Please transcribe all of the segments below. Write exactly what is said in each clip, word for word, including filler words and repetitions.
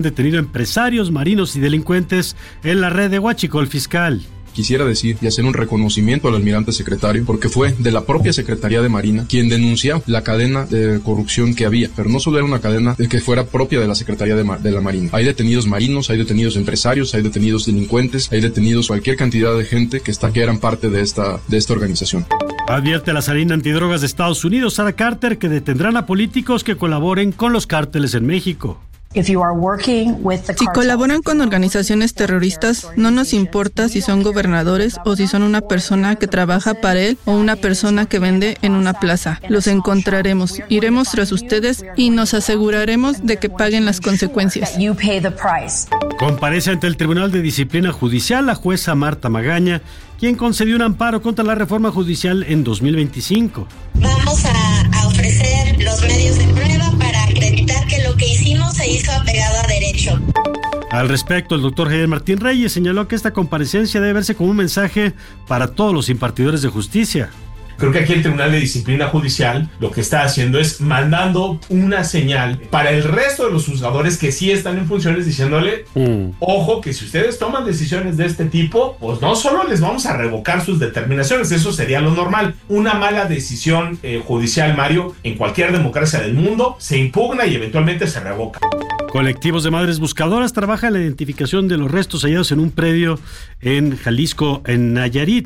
Detenido empresarios, marinos y delincuentes en la red de Huachicol Fiscal. Quisiera decir y hacer un reconocimiento al almirante secretario, porque fue de la propia Secretaría de Marina quien denunció la cadena de corrupción que había, pero no solo era una cadena de que fuera propia de la Secretaría de, de la Marina. Hay detenidos marinos, hay detenidos empresarios, hay detenidos delincuentes, hay detenidos cualquier cantidad de gente que está que eran parte de esta, de esta organización. Advierte la Salina Antidrogas de Estados Unidos, Sarah Carter, que detendrán a políticos que colaboren con los cárteles en México. Si colaboran con organizaciones terroristas, no nos importa si son gobernadores o si son una persona que trabaja para él o una persona que vende en una plaza. Los encontraremos, iremos tras ustedes y nos aseguraremos de que paguen las consecuencias. Comparece ante el Tribunal de Disciplina Judicial la jueza Marta Magaña, quien concedió un amparo contra la reforma judicial en dos mil veinticinco. Vamos a, a ofrecer los medios de prueba para acreditar que lo que hicimos se hizo apegado a derecho. Al respecto, el doctor Javier Martín Reyes señaló que esta comparecencia debe verse como un mensaje para todos los impartidores de justicia. Creo que aquí el Tribunal de Disciplina Judicial lo que está haciendo es mandando una señal para el resto de los juzgadores que sí están en funciones, diciéndole, mm. ojo, que si ustedes toman decisiones de este tipo, pues no solo les vamos a revocar sus determinaciones, eso sería lo normal. Una mala decisión eh, judicial, Mario, en cualquier democracia del mundo, se impugna y eventualmente se revoca. Colectivos de madres buscadoras trabajan en la identificación de los restos hallados en un predio en Jalisco, en Nayarit.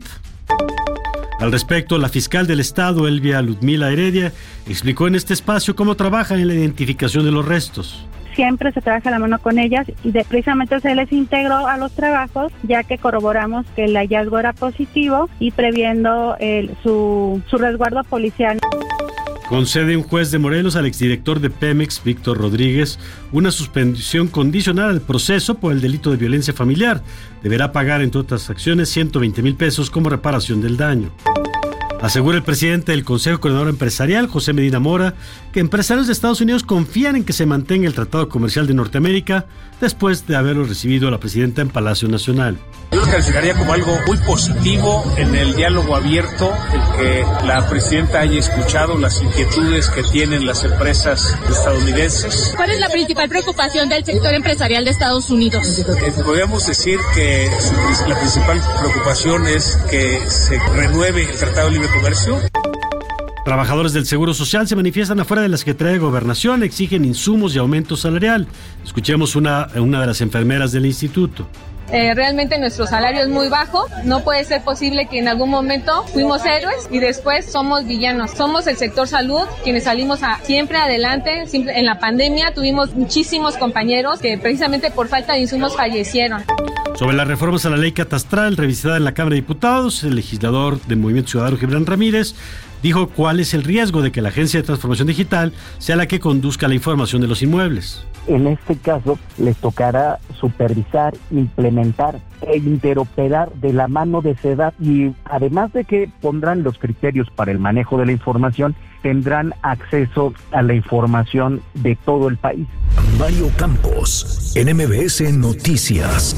Al respecto, la fiscal del Estado, Elvia Ludmila Heredia, explicó en este espacio cómo trabajan en la identificación de los restos. Siempre se trabaja la mano con ellas y de, precisamente se les integró a los trabajos, ya que corroboramos que el hallazgo era positivo y previendo el, su, su resguardo policial. Concede un juez de Morelos al exdirector de Pemex, Víctor Rodríguez, una suspensión condicional al proceso por el delito de violencia familiar. Deberá pagar, entre otras acciones, ciento veinte mil pesos como reparación del daño. Asegura el presidente del Consejo Coordinador Empresarial, José Medina Mora, que empresarios de Estados Unidos confían en que se mantenga el Tratado Comercial de Norteamérica después de haberlo recibido a la presidenta en Palacio Nacional. Yo lo calificaría como algo muy positivo en el diálogo abierto, el que la presidenta haya escuchado las inquietudes que tienen las empresas estadounidenses. ¿Cuál es la principal preocupación del sector empresarial de Estados Unidos? Eh, podríamos decir que su, la principal preocupación es que se renueve el Tratado de Libre Comercio. Trabajadores del Seguro Social se manifiestan afuera de la Secretaría de Gobernación, exigen insumos y aumento salarial. Escuchemos una, una de las enfermeras del instituto. Eh, realmente nuestro salario es muy bajo, no puede ser posible que en algún momento fuimos héroes y después somos villanos. Somos el sector salud quienes salimos a, siempre adelante. Siempre, en la pandemia tuvimos muchísimos compañeros que precisamente por falta de insumos fallecieron. Sobre las reformas a la ley catastral revisada en la Cámara de Diputados, el legislador del Movimiento Ciudadano, Gibran Ramírez, dijo cuál es el riesgo de que la Agencia de Transformación Digital sea la que conduzca la información de los inmuebles. En este caso, les tocará supervisar, implementar e interoperar de la mano de SEDAT y además de que pondrán los criterios para el manejo de la información, tendrán acceso a la información de todo el país. Mario Campos, en M B S Noticias.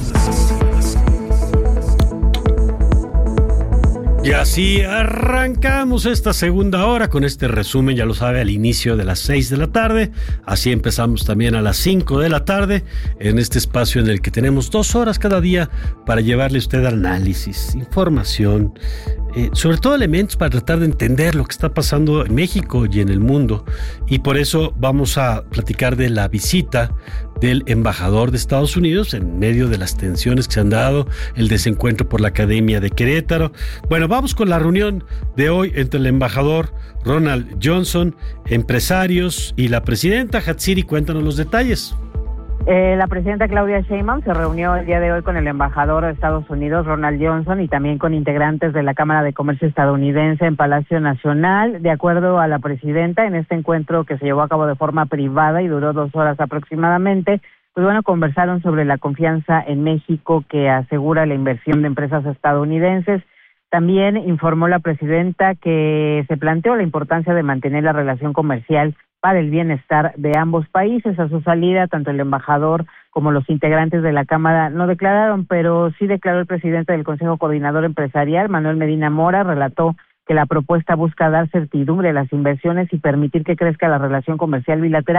Y así arrancamos esta segunda hora con este resumen, ya lo sabe, al inicio de las seis de la tarde. Así empezamos también a las cinco de la tarde en este espacio en el que tenemos dos horas cada día para llevarle a usted análisis, información, eh, sobre todo elementos para tratar de entender lo que está pasando en México y en el mundo. Y por eso vamos a platicar de la visita del embajador de Estados Unidos en medio de las tensiones que se han dado, el desencuentro por la Academia de Querétaro. Bueno, vamos con la reunión de hoy entre el embajador Ronald Johnson, empresarios y la presidenta. Hatsiri, cuéntanos los detalles. Eh, la presidenta Claudia Sheinbaum se reunió el día de hoy con el embajador de Estados Unidos, Ronald Johnson, y también con integrantes de la Cámara de Comercio estadounidense en Palacio Nacional. De acuerdo a la presidenta, en este encuentro que se llevó a cabo de forma privada y duró dos horas aproximadamente, pues bueno, conversaron sobre la confianza en México que asegura la inversión de empresas estadounidenses. También informó la presidenta que se planteó la importancia de mantener la relación comercial para el bienestar de ambos países. A su salida, tanto el embajador como los integrantes de la Cámara no declararon, pero sí declaró el presidente del Consejo Coordinador Empresarial, Manuel Medina Mora, relató que la propuesta busca dar certidumbre a las inversiones y permitir que crezca la relación comercial bilateral.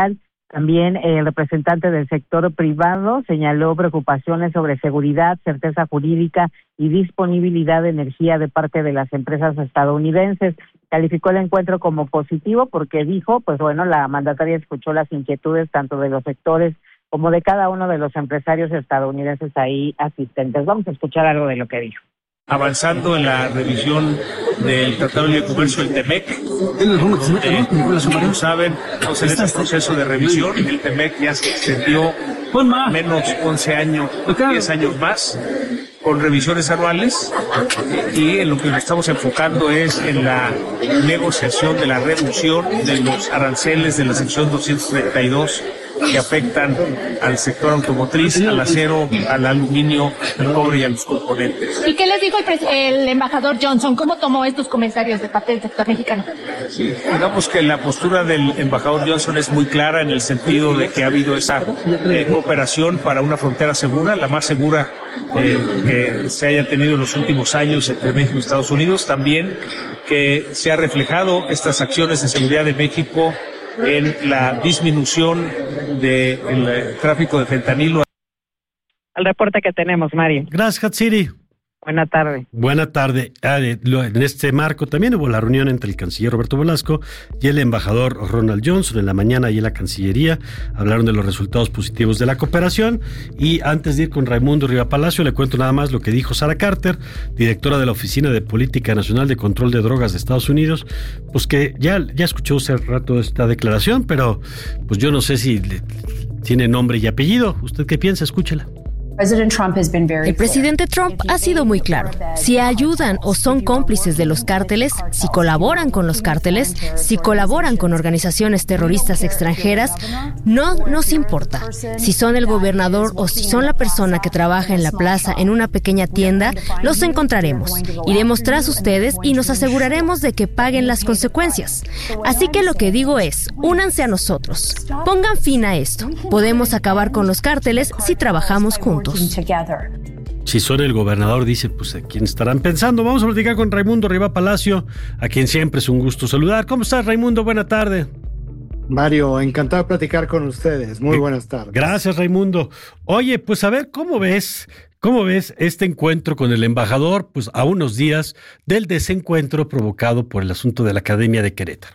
También el representante del sector privado señaló preocupaciones sobre seguridad, certeza jurídica y disponibilidad de energía de parte de las empresas estadounidenses. Calificó el encuentro como positivo porque dijo, pues bueno, la mandataria escuchó las inquietudes tanto de los sectores como de cada uno de los empresarios estadounidenses ahí asistentes. Vamos a escuchar algo de lo que dijo. Avanzando en la revisión del Tratado de Libre Comercio, el TEMEC, donde, como saben, estamos en este proceso de revisión. El TEMEC ya se extendió menos once años, diez años más, con revisiones anuales, y en lo que nos estamos enfocando es en la negociación de la reducción de los aranceles de la sección doscientos treinta y dos que afectan al sector automotriz, al acero, al aluminio, al cobre y a los componentes. ¿Y qué les dijo el, pres- el embajador Johnson? ¿Cómo tomó estos comentarios de parte del sector mexicano? Sí, digamos que la postura del embajador Johnson es muy clara en el sentido de que ha habido esa eh, cooperación para una frontera segura, la más segura eh, que se haya tenido en los últimos años entre México y Estados Unidos. También que se ha reflejado estas acciones de seguridad de México en la disminución del tráfico de fentanilo. El reporte que tenemos, Mario. Gracias, Hatsiri. Buena tarde. Buena tarde. Ah, de, lo, en este marco también hubo la reunión entre el canciller Roberto Velasco y el embajador Ronald Johnson. En la mañana y en la Cancillería hablaron de los resultados positivos de la cooperación. Y antes de ir con Raimundo Riva Palacio, le cuento nada más lo que dijo Sarah Carter, directora de la Oficina de Política Nacional de Control de Drogas de Estados Unidos, pues que ya, ya escuchó hace rato esta declaración, pero pues yo no sé si le, tiene nombre y apellido. ¿Usted qué piensa? Escúchela. El presidente Trump ha sido muy claro. Si ayudan o son cómplices de los cárteles, si colaboran con los cárteles, si colaboran con organizaciones terroristas extranjeras, no nos importa. Si son el gobernador o si son la persona que trabaja en la plaza en una pequeña tienda, los encontraremos. Iremos tras ustedes y nos aseguraremos de que paguen las consecuencias. Así que lo que digo es, únanse a nosotros. Pongan fin a esto. Podemos acabar con los cárteles si trabajamos juntos. Si son el gobernador, dice, pues ¿a quién estarán pensando? Vamos a platicar con Raimundo Riva Palacio, a quien siempre es un gusto saludar. ¿Cómo estás, Raimundo? Buena tarde. Mario, encantado de platicar con ustedes. Muy buenas tardes. Gracias, Raimundo. Oye, pues a ver, ¿cómo ves, cómo ves este encuentro con el embajador, pues a unos días del desencuentro provocado por el asunto de la Academia de Querétaro?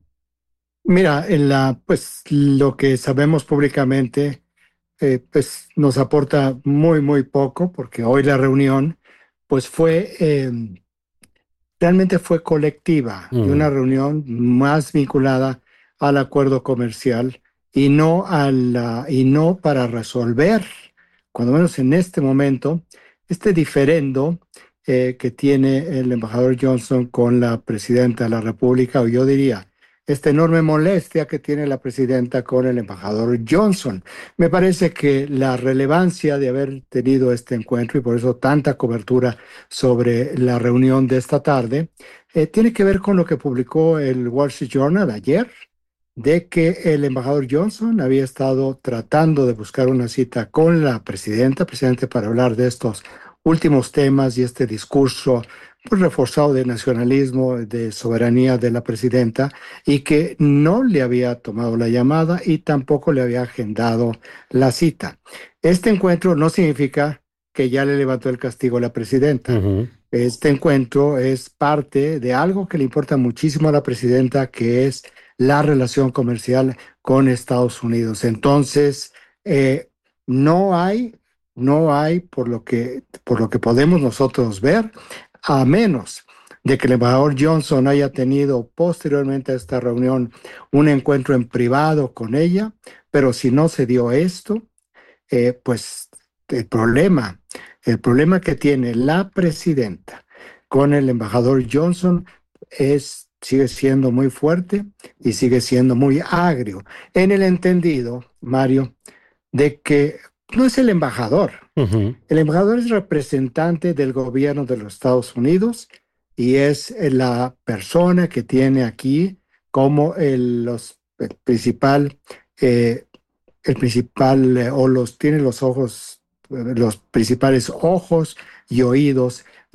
Mira, en la, pues lo que sabemos públicamente, Eh, pues nos aporta muy, muy poco, porque hoy la reunión, pues fue, eh, realmente fue colectiva, mm. y una reunión más vinculada al acuerdo comercial y no, a la, y no para resolver, cuando menos en este momento, este diferendo eh, que tiene el embajador Johnson con la presidenta de la República, o yo diría, esta enorme molestia que tiene la presidenta con el embajador Johnson. Me parece que la relevancia de haber tenido este encuentro y por eso tanta cobertura sobre la reunión de esta tarde, eh, tiene que ver con lo que publicó el Wall Street Journal ayer, de que el embajador Johnson había estado tratando de buscar una cita con la presidenta, presidente para hablar de estos últimos temas y este discurso pues reforzado de nacionalismo, de soberanía de la presidenta, y que no le había tomado la llamada y tampoco le había agendado la cita. Este encuentro no significa que ya le levantó el castigo a la presidenta. Uh-huh. Este encuentro es parte de algo que le importa muchísimo a la presidenta, que es la relación comercial con Estados Unidos. Entonces, eh, no hay, no hay, por lo que, por lo que podemos nosotros ver, a menos de que el embajador Johnson haya tenido posteriormente a esta reunión un encuentro en privado con ella, pero si no se dio esto, eh, pues el problema, el problema que tiene la presidenta con el embajador Johnson es, sigue siendo muy fuerte y sigue siendo muy agrio, en el entendido, Mario, de que no es el embajador. Uh-huh. El embajador es representante del gobierno de los Estados Unidos y es la persona que tiene aquí como el, los, el principal, eh, el principal eh, o los tiene los ojos, los principales ojos y oídos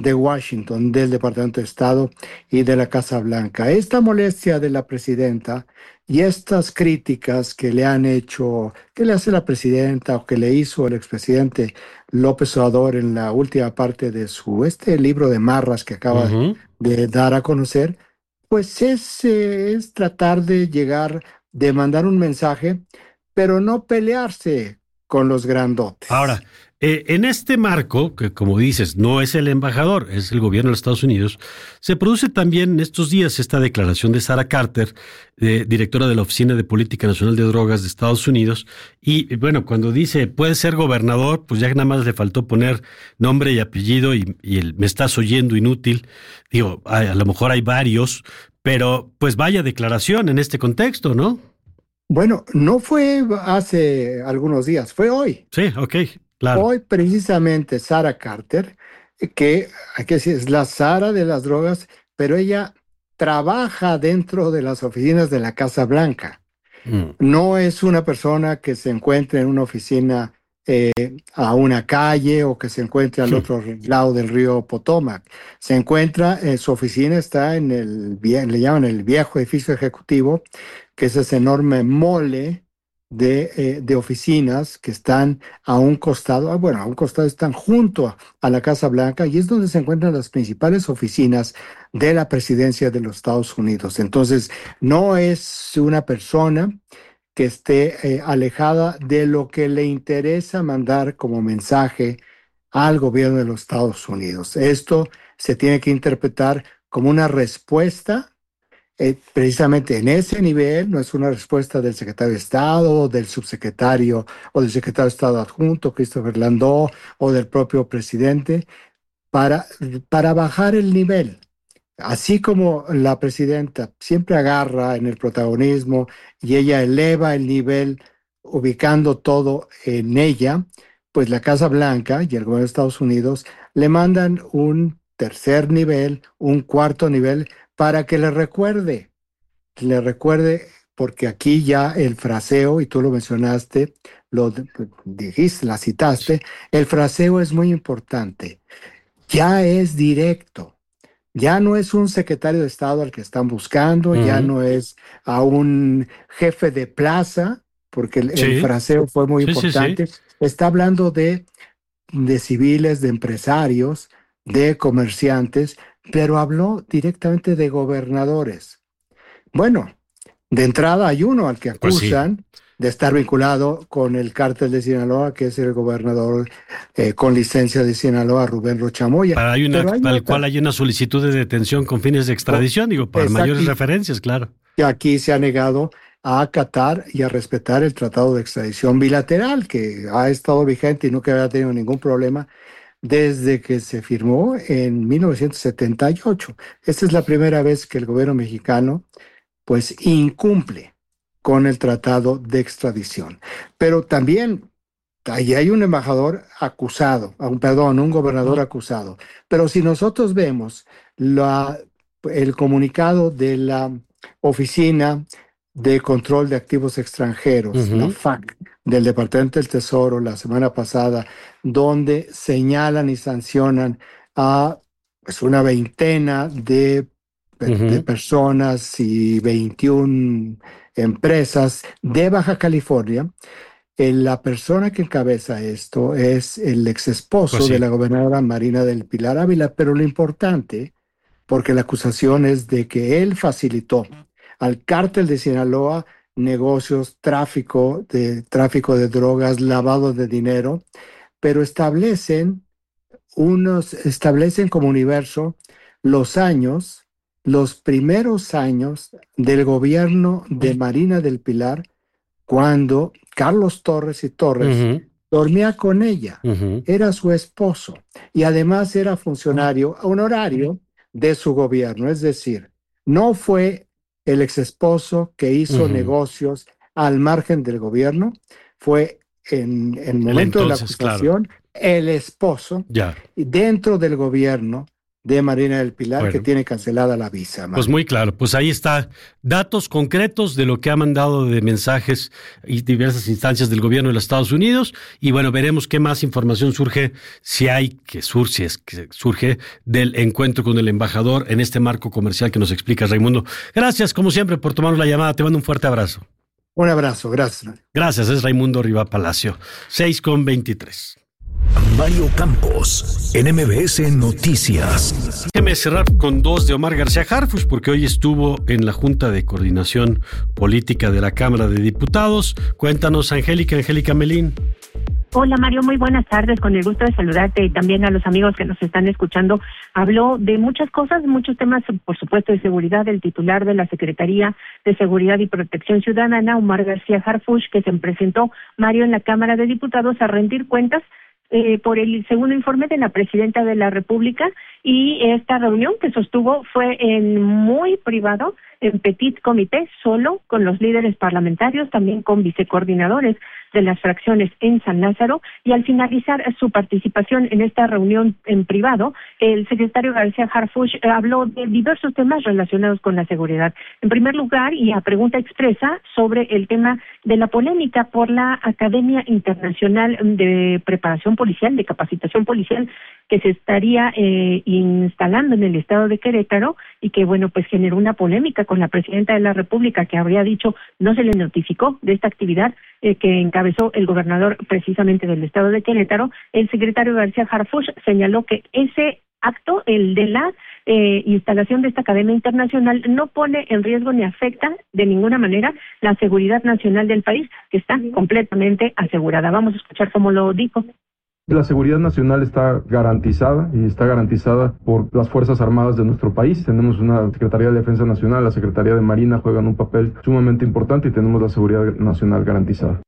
de Washington, del Departamento de Estado y de la Casa Blanca. Esta molestia de la presidenta y estas críticas que le han hecho, que le hace la presidenta o que le hizo el expresidente López Obrador en la última parte de su este libro de marras que acaba uh-huh. de dar a conocer, pues es, es tratar de llegar, de mandar un mensaje, pero no pelearse con los grandotes. Ahora, eh, en este marco, que como dices, no es el embajador, es el gobierno de los Estados Unidos, se produce también en estos días esta declaración de Sarah Carter, eh, directora de la Oficina de Política Nacional de Drogas de Estados Unidos, y bueno, cuando dice puede ser gobernador, pues ya nada más le faltó poner nombre y apellido y, y el me estás oyendo inútil. Digo, a, a lo mejor hay varios, pero pues vaya declaración en este contexto, ¿no? Bueno, no fue hace algunos días, fue hoy. Sí, ok, claro. Hoy precisamente Sarah Carter, que hay que decir, es la Sara de las drogas, pero ella trabaja dentro de las oficinas de la Casa Blanca. Mm. No es una persona que se encuentre en una oficina eh, a una calle o que se encuentre al sí. otro lado del río Potomac. Se encuentra, en su oficina está en el, le llaman el viejo edificio ejecutivo, que es ese enorme mole de, eh, de oficinas que están a un costado, bueno, a un costado están junto a, a la Casa Blanca y es donde se encuentran las principales oficinas de la presidencia de los Estados Unidos. Entonces, no es una persona que esté eh, alejada de lo que le interesa mandar como mensaje al gobierno de los Estados Unidos. Esto se tiene que interpretar como una respuesta Eh, precisamente en ese nivel, no es una respuesta del secretario de Estado, del subsecretario o del secretario de Estado adjunto, Christopher Landau, o del propio presidente, para, para bajar el nivel. Así como la presidenta siempre agarra en el protagonismo y ella eleva el nivel ubicando todo en ella, pues la Casa Blanca y el gobierno de Estados Unidos le mandan un tercer nivel, un cuarto nivel, para que le recuerde, le recuerde, porque aquí ya el fraseo, y tú lo mencionaste, lo dijiste, la citaste, el fraseo es muy importante. Ya es directo, ya no es un secretario de Estado al que están buscando, uh-huh. ya no es a un jefe de plaza, porque el, sí. el fraseo fue muy sí, importante. Sí, sí. Está hablando de, de civiles, de empresarios, de comerciantes, pero habló directamente de gobernadores. Bueno, de entrada hay uno al que acusan pues sí. de estar vinculado con el cártel de Sinaloa, que es el gobernador eh, con licencia de Sinaloa, Rubén Rocha Moya. Para, hay una, hay para el cual hay una solicitud de detención con fines de extradición, digo, para Exacto. mayores referencias, claro. Y aquí se ha negado a acatar y a respetar el tratado de extradición bilateral, que ha estado vigente y nunca había tenido ningún problema desde que se firmó en mil novecientos setenta y ocho. Esta es la primera vez que el gobierno mexicano pues incumple con el tratado de extradición. Pero también ahí hay un embajador acusado, un, perdón, un gobernador acusado. Pero si nosotros vemos la, el comunicado de la Oficina de Control de Activos Extranjeros, uh-huh. la F A C, del Departamento del Tesoro la semana pasada, donde señalan y sancionan a pues, una veintena de, uh-huh. de personas y veintiuna empresas de Baja California. Eh, la persona que encabeza esto es el ex esposo pues sí. de la gobernadora Marina del Pilar Ávila, pero lo importante, porque la acusación es de que él facilitó al cártel de Sinaloa negocios, tráfico de, tráfico de drogas, lavado de dinero, pero establecen, unos, establecen como universo los años, los primeros años del gobierno de Marina del Pilar, cuando Carlos Torres y Torres uh-huh. dormía con ella, uh-huh. era su esposo, y además era funcionario honorario de su gobierno, es decir, no fue el ex esposo que hizo uh-huh. negocios al margen del gobierno, fue en, en el momento entonces, de la acusación claro. el esposo, ya. dentro del gobierno, de Marina del Pilar, bueno, que tiene cancelada la visa. Mario. Pues muy claro, pues ahí está, datos concretos de lo que ha mandado de mensajes y diversas instancias del gobierno de los Estados Unidos, y bueno, veremos qué más información surge, si hay que surge, que surge del encuentro con el embajador en este marco comercial que nos explica Raimundo. Gracias, como siempre, por tomarnos la llamada, te mando un fuerte abrazo. Un abrazo, gracias. Gracias, es Raimundo Riva Palacio, seis con veintitrés. Mario Campos, en M B S Noticias. Déjeme cerrar con dos de Omar García Harfuch, porque hoy estuvo en la Junta de Coordinación Política de la Cámara de Diputados. Cuéntanos, Angélica, Angélica Melín. Hola Mario, muy buenas tardes, con el gusto de saludarte y también a los amigos que nos están escuchando. Habló de muchas cosas, muchos temas, por supuesto, de seguridad. El titular de la Secretaría de Seguridad y Protección Ciudadana, Omar García Harfuch, que se presentó, Mario, en la Cámara de Diputados a rendir cuentas Eh, por el segundo informe de la Presidenta de la República, y esta reunión que sostuvo fue en muy privado, en petit comité, solo con los líderes parlamentarios, también con vicecoordinadores de las fracciones en San Lázaro, y al finalizar su participación en esta reunión en privado, el secretario García Harfuch habló de diversos temas relacionados con la seguridad. En primer lugar, y a pregunta expresa, sobre el tema de la polémica por la Academia Internacional de Preparación Policial, de Capacitación Policial, que se estaría eh, instalando en el estado de Querétaro, y que, bueno, pues generó una polémica con la Presidenta de la República, que habría dicho no se le notificó de esta actividad eh, que encabezó el gobernador precisamente del estado de Querétaro. El secretario García Harfuch señaló que ese acto, el de la eh, instalación de esta Academia Internacional, no pone en riesgo ni afecta de ninguna manera la seguridad nacional del país, que está completamente asegurada. Vamos a escuchar cómo lo dijo. La seguridad nacional está garantizada y está garantizada por las Fuerzas Armadas de nuestro país. Tenemos una Secretaría de Defensa Nacional, la Secretaría de Marina juegan un papel sumamente importante y tenemos la seguridad nacional garantizada.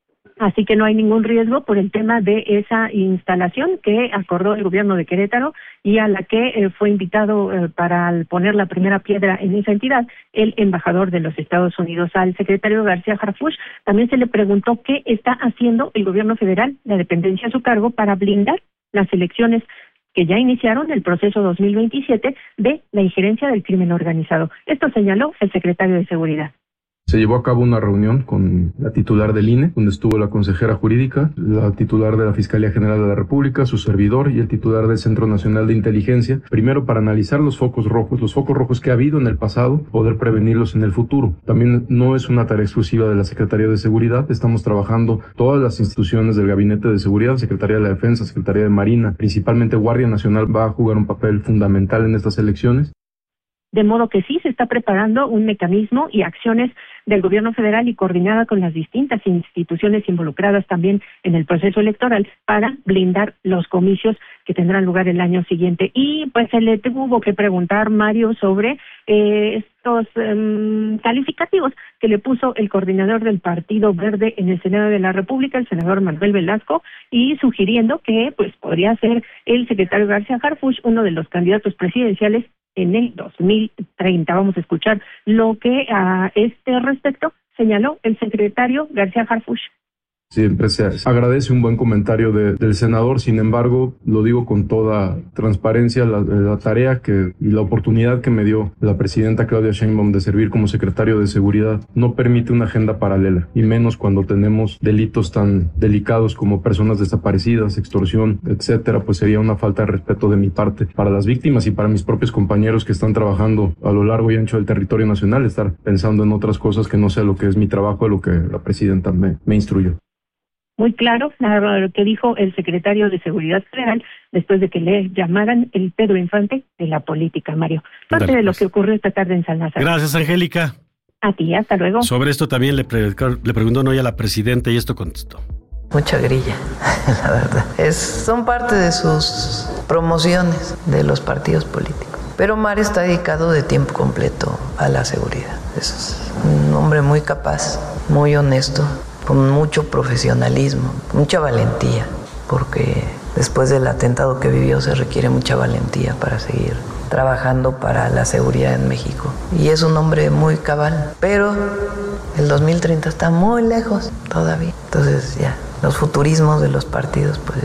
Así que no hay ningún riesgo por el tema de esa instalación que acordó el gobierno de Querétaro y a la que eh, fue invitado eh, para poner la primera piedra en esa entidad el embajador de los Estados Unidos. Al secretario García Harfuch también se le preguntó qué está haciendo el gobierno federal, la dependencia a su cargo, para blindar las elecciones que ya iniciaron el proceso dos mil veintisiete de la injerencia del crimen organizado. Esto señaló el secretario de Seguridad. Se llevó a cabo una reunión con la titular del I N E, donde estuvo la consejera jurídica, la titular de la Fiscalía General de la República, su servidor y el titular del Centro Nacional de Inteligencia, primero para analizar los focos rojos, los focos rojos que ha habido en el pasado, poder prevenirlos en el futuro. También no es una tarea exclusiva de la Secretaría de Seguridad, estamos trabajando todas las instituciones del Gabinete de Seguridad, Secretaría de la Defensa, Secretaría de Marina, principalmente Guardia Nacional va a jugar un papel fundamental en estas elecciones. De modo que sí se está preparando un mecanismo y acciones del gobierno federal y coordinada con las distintas instituciones involucradas también en el proceso electoral para blindar los comicios que tendrán lugar el año siguiente. Y pues se le tuvo que preguntar, Mario, sobre eh, estos um, calificativos que le puso el coordinador del Partido Verde en el Senado de la República, el senador Manuel Velasco, y sugiriendo que pues podría ser el secretario García Harfuch uno de los candidatos presidenciales en el dos mil treinta. Vamos a escuchar lo que a este respecto señaló el secretario García Harfuch. Siempre se agradece un buen comentario de, del senador, sin embargo, lo digo con toda transparencia, la, la tarea que y la oportunidad que me dio la presidenta Claudia Sheinbaum de servir como secretario de Seguridad no permite una agenda paralela, y menos cuando tenemos delitos tan delicados como personas desaparecidas, extorsión, etcétera, pues sería una falta de respeto de mi parte para las víctimas y para mis propios compañeros que están trabajando a lo largo y ancho del territorio nacional, estar pensando en otras cosas que no sea lo que es mi trabajo, lo que la presidenta me, me instruyó. Muy claro lo que dijo el secretario de Seguridad Federal después de que le llamaran el Pedro Infante de la política, Mario. Parte Dale, de lo pues. que ocurrió esta tarde en San Lázaro. Gracias, Angélica. A ti, hasta luego. Sobre esto también le, pre- le preguntó hoy a la presidenta y esto contestó. Mucha grilla, la verdad. Es, son parte de sus promociones de los partidos políticos. Pero Mario está dedicado de tiempo completo a la seguridad. Es un hombre muy capaz, muy honesto, con mucho profesionalismo, mucha valentía, porque después del atentado que vivió se requiere mucha valentía para seguir trabajando para la seguridad en México. Y es un hombre muy cabal, pero el dos mil treinta está muy lejos todavía. Entonces ya, los futurismos de los partidos, pues ya que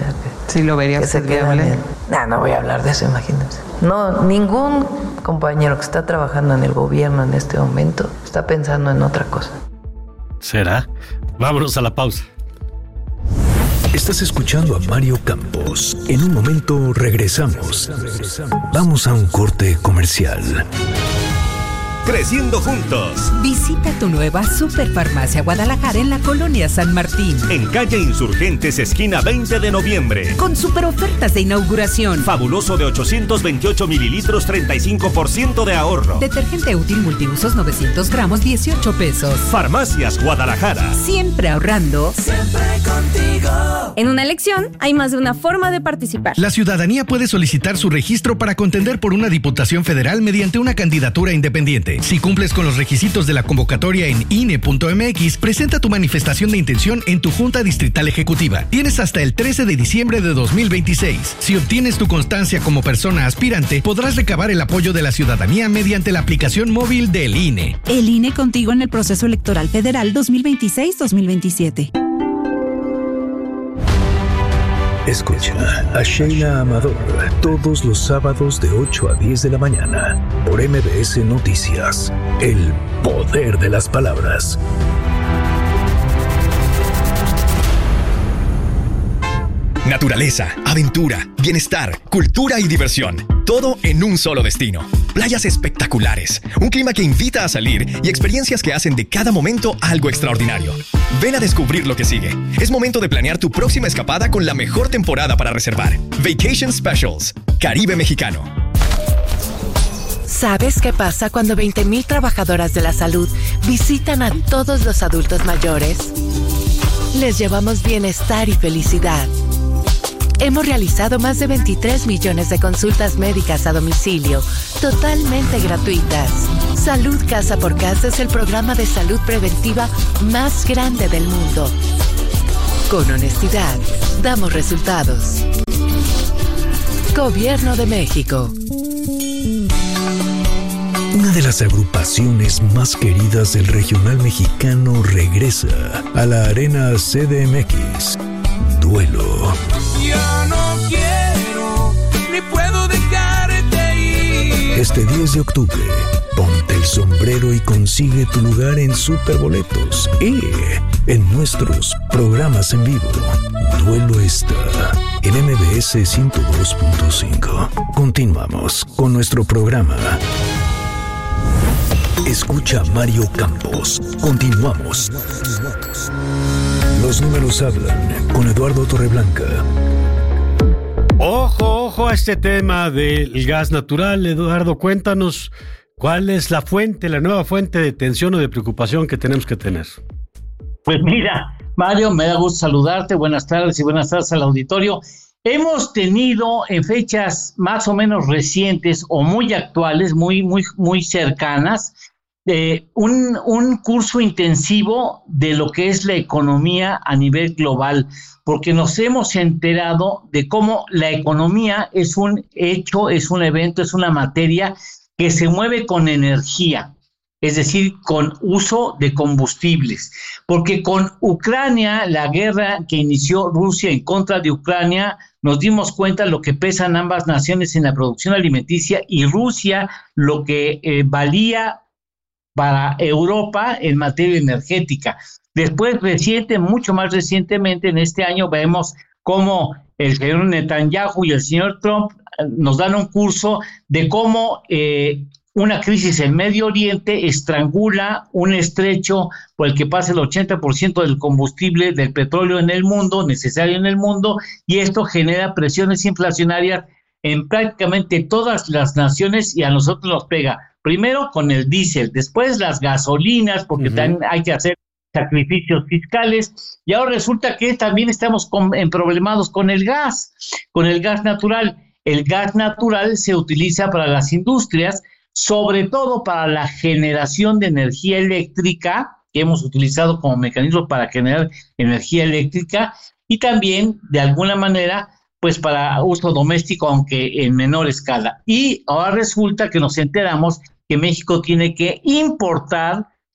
Sí, lo vería viable. No, no voy a hablar de eso, imagínense. No, ningún compañero que está trabajando en el gobierno en este momento está pensando en otra cosa. ¿Será? Vámonos a la pausa. Estás escuchando a Mario Campos. En un momento regresamos. Vamos a un corte comercial. Creciendo juntos. Visita tu nueva Superfarmacia Guadalajara en la colonia San Martín. En calle Insurgentes, esquina veinte de noviembre. Con super ofertas de inauguración. Fabuloso de ochocientos veintiocho mililitros, treinta y cinco por ciento de ahorro. Detergente útil multiusos novecientos gramos, dieciocho pesos. Farmacias Guadalajara. Siempre ahorrando. Siempre contigo. En una elección hay más de una forma de participar. La ciudadanía puede solicitar su registro para contender por una diputación federal mediante una candidatura independiente. Si cumples con los requisitos de la convocatoria en I N E punto M X, presenta tu manifestación de intención en tu Junta Distrital Ejecutiva. Tienes hasta el trece de diciembre de dos mil veintiséis. Si obtienes tu constancia como persona aspirante, podrás recabar el apoyo de la ciudadanía mediante la aplicación móvil del I N E. El I N E contigo en el proceso electoral federal dos mil veintiséis dos mil veintisiete. Escucha a Sheila Amador todos los sábados de ocho a diez de la mañana por M B S Noticias. El poder de las palabras. Naturaleza, aventura, bienestar, cultura y diversión. Todo en un solo destino. Playas espectaculares, un clima que invita a salir y experiencias que hacen de cada momento algo extraordinario. Ven a descubrir lo que sigue. Es momento de planear tu próxima escapada con la mejor temporada para reservar. Vacation Specials, Caribe Mexicano. ¿Sabes qué pasa cuando veinte mil trabajadoras de la salud visitan a todos los adultos mayores? Les llevamos bienestar y felicidad. Hemos realizado más de veintitrés millones de consultas médicas a domicilio, totalmente gratuitas. Salud Casa por Casa es el programa de salud preventiva más grande del mundo. Con honestidad, damos resultados. Gobierno de México. Una de las agrupaciones más queridas del regional mexicano regresa a la Arena C D M X. Duelo. Ya no quiero, ni puedo dejarte ir. Este diez de octubre, ponte el sombrero y consigue tu lugar en Superboletos y en nuestros programas en vivo. Duelo está en M B S ciento dos punto cinco. Continuamos con nuestro programa. Escucha a Mario Campos. Continuamos. Los números hablan con Eduardo Torreblanca. Ojo, ojo a este tema del gas natural. Eduardo, cuéntanos cuál es la fuente, la nueva fuente de tensión o de preocupación que tenemos que tener. Pues mira, Mario, me da gusto saludarte. Buenas tardes y buenas tardes al auditorio. Hemos tenido en fechas más o menos recientes o muy actuales, muy, muy, muy cercanas, eh, un, un curso intensivo de lo que es la economía a nivel global, porque nos hemos enterado de cómo la economía es un hecho, es un evento, es una materia que se mueve con energía, es decir, con uso de combustibles, porque con Ucrania, la guerra que inició Rusia en contra de Ucrania, nos dimos cuenta lo que pesan ambas naciones en la producción alimenticia y Rusia lo que eh, valía para Europa en materia energética. Después, reciente, mucho más recientemente, en este año, vemos cómo el señor Netanyahu y el señor Trump nos dan un curso de cómo eh, una crisis en Medio Oriente estrangula un estrecho por el que pasa el ochenta por ciento del combustible, del petróleo en el mundo, necesario en el mundo, y esto genera presiones inflacionarias en prácticamente todas las naciones y a nosotros nos pega. Primero con el diésel, después las gasolinas, porque uh-huh. también hay que hacer sacrificios fiscales, y ahora resulta que también estamos con, en problemados con el gas, con el gas natural. El gas natural se utiliza para las industrias, sobre todo para la generación de energía eléctrica, que hemos utilizado como mecanismo para generar energía eléctrica, y también, de alguna manera, pues para uso doméstico, aunque en menor escala. Y ahora resulta que nos enteramos que México tiene que importar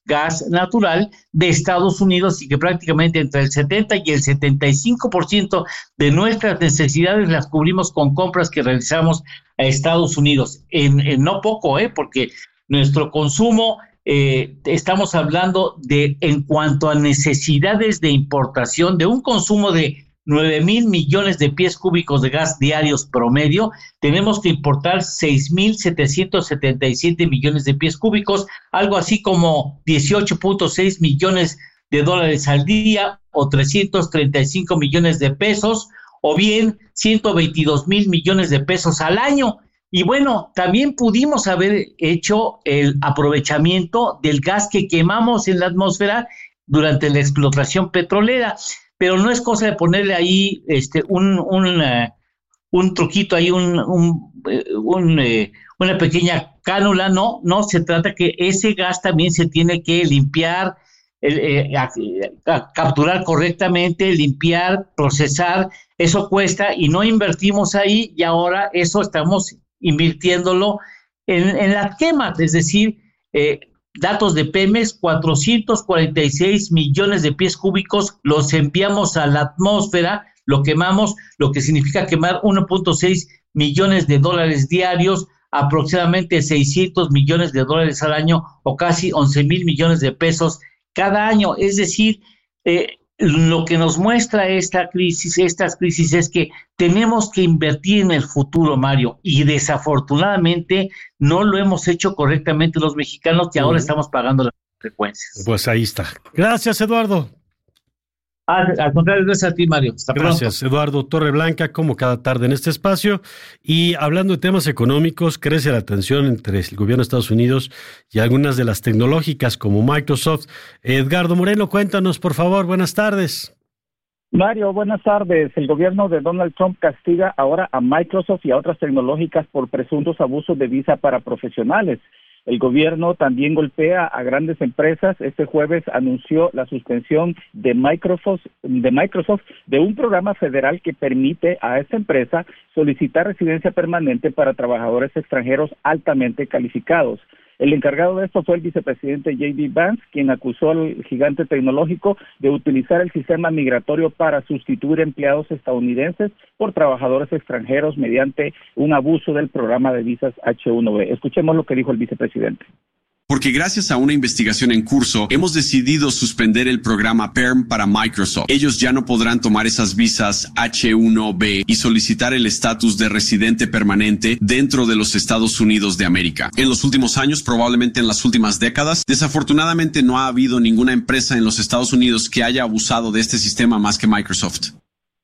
gas natural de Estados Unidos y que prácticamente entre el setenta y el setenta y cinco por ciento de nuestras necesidades las cubrimos con compras que realizamos a Estados Unidos. En, en no poco, ¿eh? Porque nuestro consumo, eh, estamos hablando de, en cuanto a necesidades de importación, de un consumo de nueve mil millones de pies cúbicos de gas diarios promedio, tenemos que importar seis mil setecientos setenta y siete millones de pies cúbicos, algo así como dieciocho punto seis millones de dólares al día o trescientos treinta y cinco millones de pesos, o bien ciento veintidós mil millones de pesos al año. Y bueno, también pudimos haber hecho el aprovechamiento del gas que quemamos en la atmósfera durante la explotación petrolera. Pero no es cosa de ponerle ahí este un un, uh, un truquito ahí, un, un, un eh, una pequeña cánula, no, no, se trata que ese gas también se tiene que limpiar, eh, a, a capturar correctamente, limpiar, procesar, eso cuesta y no invertimos ahí y ahora eso estamos invirtiéndolo en, en las quemas, es decir, eh, datos de Pemex, cuatrocientos cuarenta y seis millones de pies cúbicos los enviamos a la atmósfera, lo quemamos, lo que significa quemar uno punto seis millones de dólares diarios, aproximadamente seiscientos millones de dólares al año o casi once mil millones de pesos cada año. Es decir, eh, lo que nos muestra esta crisis, estas crisis es que tenemos que invertir en el futuro, Mario, y desafortunadamente no lo hemos hecho correctamente los mexicanos y ahora estamos pagando las consecuencias. Pues ahí está. Gracias, Eduardo. Al, al contrario, gracias a ti, Mario. Hasta Gracias, pronto. Eduardo Torreblanca, como cada tarde en este espacio. Y hablando de temas económicos, crece la tensión entre el gobierno de Estados Unidos y algunas de las tecnológicas como Microsoft. Edgardo Moreno, cuéntanos, por favor. Buenas tardes. Mario, buenas tardes. El gobierno de Donald Trump castiga ahora a Microsoft y a otras tecnológicas por presuntos abusos de visa para profesionales. El gobierno también golpea a grandes empresas. Este jueves anunció la suspensión de Microsoft, de Microsoft de un programa federal que permite a esta empresa solicitar residencia permanente para trabajadores extranjeros altamente calificados. El encargado de esto fue el vicepresidente J D Vance, quien acusó al gigante tecnológico de utilizar el sistema migratorio para sustituir empleados estadounidenses por trabajadores extranjeros mediante un abuso del programa de visas H uno B. Escuchemos lo que dijo el vicepresidente. Porque gracias a una investigación en curso, hemos decidido suspender el programa P E R M para Microsoft. Ellos ya no podrán tomar esas visas H uno B y solicitar el estatus de residente permanente dentro de los Estados Unidos de América. En los últimos años, probablemente en las últimas décadas, desafortunadamente no ha habido ninguna empresa en los Estados Unidos que haya abusado de este sistema más que Microsoft.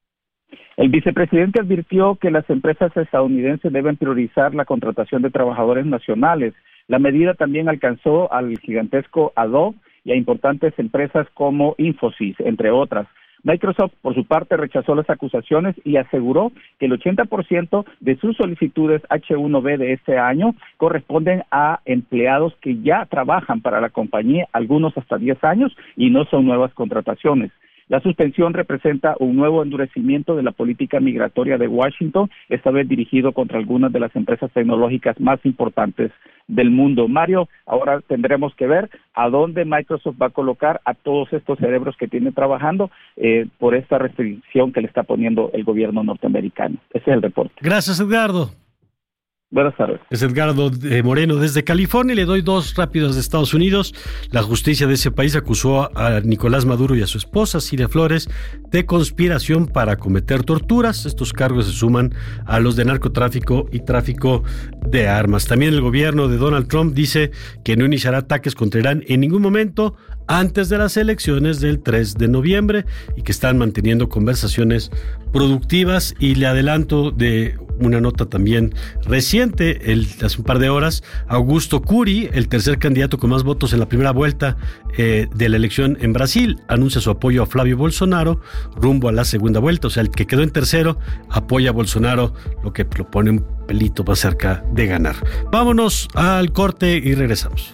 El vicepresidente advirtió que las empresas estadounidenses deben priorizar la contratación de trabajadores nacionales. La medida también alcanzó al gigantesco Adobe y a importantes empresas como Infosys, entre otras. Microsoft, por su parte, rechazó las acusaciones y aseguró que el ochenta por ciento de sus solicitudes H uno B de este año corresponden a empleados que ya trabajan para la compañía, algunos hasta diez años, y no son nuevas contrataciones. La suspensión representa un nuevo endurecimiento de la política migratoria de Washington, esta vez dirigido contra algunas de las empresas tecnológicas más importantes del mundo. Mario, ahora tendremos que ver a dónde Microsoft va a colocar a todos estos cerebros que tiene trabajando eh, por esta restricción que le está poniendo el gobierno norteamericano. Ese es el reporte. Gracias, Edgardo. Buenas tardes. Es Edgardo Moreno desde California. Le doy dos rápidos de Estados Unidos. La justicia de ese país acusó a Nicolás Maduro y a su esposa, Cilia Flores, de conspiración para cometer torturas. Estos cargos se suman a los de narcotráfico y tráfico de armas. También el gobierno de Donald Trump dice que no iniciará ataques contra Irán en ningún momento antes de las elecciones del tres de noviembre y que están manteniendo conversaciones productivas. Y le adelanto de una nota también reciente, el, hace un par de horas, Augusto Curi, el tercer candidato con más votos en la primera vuelta eh, de la elección en Brasil, anuncia su apoyo a Flavio Bolsonaro rumbo a la segunda vuelta. O sea, el que quedó en tercero apoya a Bolsonaro, lo que lo pone un pelito más cerca de ganar. Vámonos al corte y regresamos.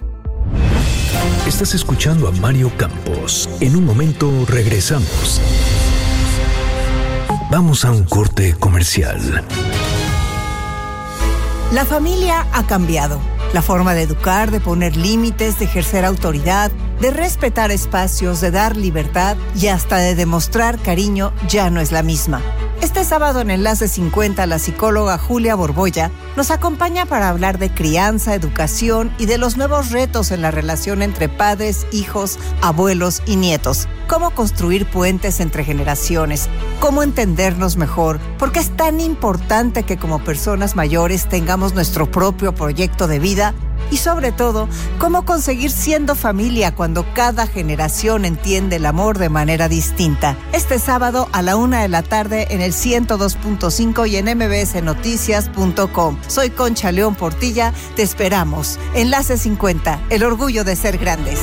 Estás escuchando a Mario Campos. En un momento regresamos. Vamos a un corte comercial. La familia ha cambiado. La forma de educar, de poner límites, de ejercer autoridad. de respetar espacios, de dar libertad y hasta de demostrar cariño ya no es la misma. Este sábado en Enlace cincuenta, la psicóloga Julia Borbolla nos acompaña para hablar de crianza, educación y de los nuevos retos en la relación entre padres, hijos, abuelos y nietos. Cómo construir puentes entre generaciones, cómo entendernos mejor, por qué es tan importante que como personas mayores tengamos nuestro propio proyecto de vida y sobre todo, cómo conseguir siendo familia cuando cada generación entiende el amor de manera distinta. Este sábado a la una de la tarde en el ciento dos punto cinco y en eme be ese noticias punto com. Soy Concha León Portilla, te esperamos. Enlace cincuenta, el orgullo de ser grandes.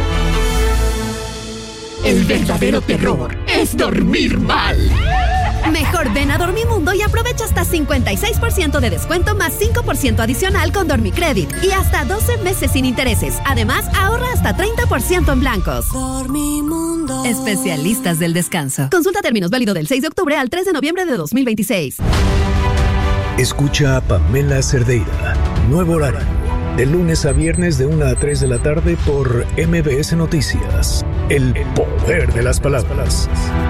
El verdadero terror es dormir mal. Mejor ven a Dormimundo y aprovecha hasta cincuenta y seis por ciento de descuento más cinco por ciento adicional con Dormicredit y hasta doce meses sin intereses. Además, ahorra hasta treinta por ciento en blancos. Dormimundo. Especialistas del descanso. Consulta términos válido del seis de octubre al tres de noviembre de dos mil veintiséis. Escucha a Pamela Cerdeira. Nuevo horario. De lunes a viernes de una a tres de la tarde por eme be ese Noticias. El poder de las palabras.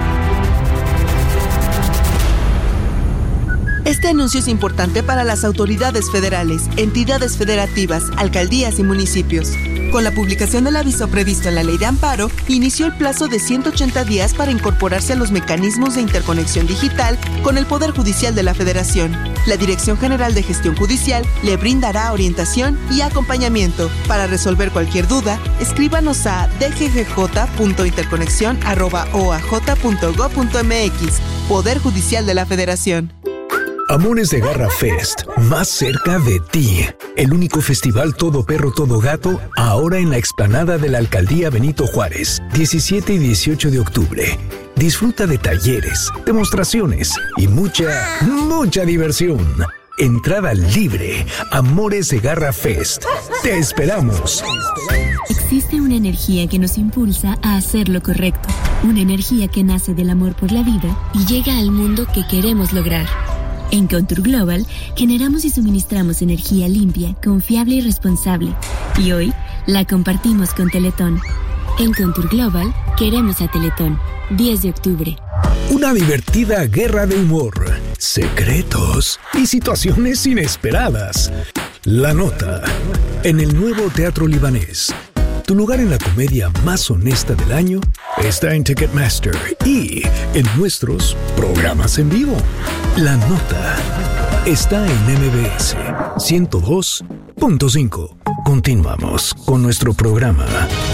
Este anuncio es importante para las autoridades federales, entidades federativas, alcaldías y municipios. Con la publicación del aviso previsto en la Ley de Amparo, inició el plazo de ciento ochenta días para incorporarse a los mecanismos de interconexión digital con el Poder Judicial de la Federación. La Dirección General de Gestión Judicial le brindará orientación y acompañamiento. Para resolver cualquier duda, escríbanos a d g g j punto interconexión arroba o a j punto gob punto m x. Poder Judicial de la Federación. Amores de Garra Fest, más cerca de ti. El único festival todo perro, todo gato, ahora en la explanada de la Alcaldía Benito Juárez, diecisiete y dieciocho de octubre. Disfruta de talleres, demostraciones y mucha, mucha diversión. Entrada libre. Amores de Garra Fest. Te esperamos. Existe una energía que nos impulsa a hacer lo correcto. Una energía que nace del amor por la vida y llega al mundo que queremos lograr. En Contour Global generamos y suministramos energía limpia, confiable y responsable. Y hoy la compartimos con Teletón. En Contour Global queremos a Teletón. diez de octubre. Una divertida guerra de humor, secretos y situaciones inesperadas. La Nota, en el nuevo Teatro Libanés. Tu lugar en la comedia más honesta del año está en Ticketmaster y en nuestros programas en vivo. La Nota está en eme be ese ciento dos punto cinco. Continuamos con nuestro programa.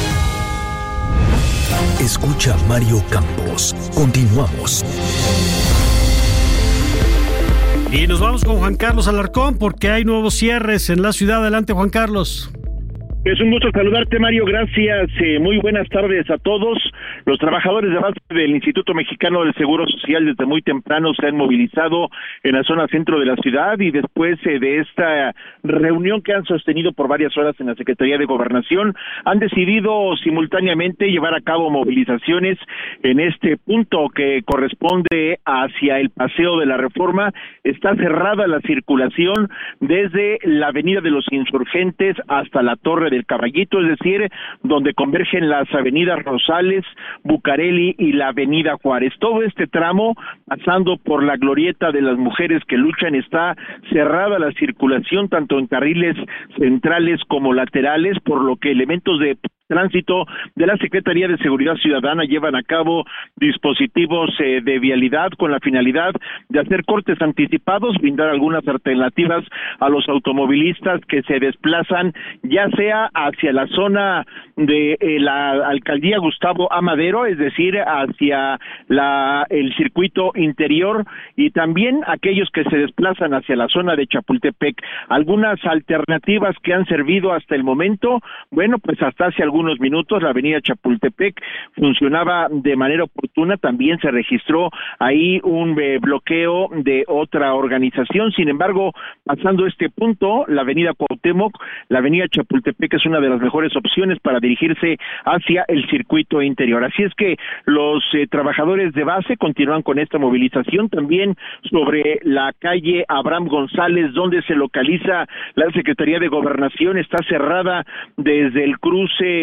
Escucha a Mario Campos. Continuamos. Y nos vamos con Juan Carlos Alarcón porque hay nuevos cierres en la ciudad. Adelante, Juan Carlos. Es un gusto saludarte, Mario, gracias, eh, muy buenas tardes a todos. Los trabajadores de base del Instituto Mexicano del Seguro Social desde muy temprano se han movilizado en la zona centro de la ciudad y después eh, de esta reunión que han sostenido por varias horas en la Secretaría de Gobernación, han decidido simultáneamente llevar a cabo movilizaciones en este punto que corresponde hacia el Paseo de la Reforma. Está cerrada la circulación desde la Avenida de los Insurgentes hasta la Torre del Caballito, es decir, donde convergen las avenidas Rosales, Bucareli y la Avenida Juárez. Todo este tramo, pasando por la glorieta de las mujeres que luchan, está cerrada la circulación tanto en carriles centrales como laterales, por lo que elementos de tránsito de la Secretaría de Seguridad Ciudadana llevan a cabo dispositivos eh, de vialidad con la finalidad de hacer cortes anticipados, brindar algunas alternativas a los automovilistas que se desplazan ya sea hacia la zona de eh, la Alcaldía Gustavo A. Madero, es decir, hacia la el circuito interior, y también aquellos que se desplazan hacia la zona de Chapultepec. Algunas alternativas que han servido hasta el momento, bueno, pues hasta hace algunos unos minutos la avenida Chapultepec funcionaba de manera oportuna, también se registró ahí un eh, bloqueo de otra organización. Sin embargo, pasando este punto, la avenida Cuauhtémoc, la avenida Chapultepec es una de las mejores opciones para dirigirse hacia el circuito interior. Así es que los eh, trabajadores de base continúan con esta movilización también sobre la calle Abraham González, donde se localiza la Secretaría de Gobernación. Está cerrada desde el cruce